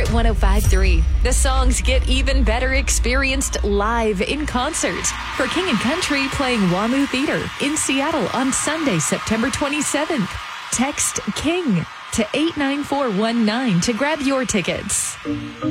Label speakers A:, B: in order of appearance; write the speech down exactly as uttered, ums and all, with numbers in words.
A: Favorite one oh five point three. The songs get even better experienced live in concert. For King and Country playing WAMU Theater in Seattle on Sunday, September twenty-seventh. Text KING to eight nine four one nine to grab your tickets.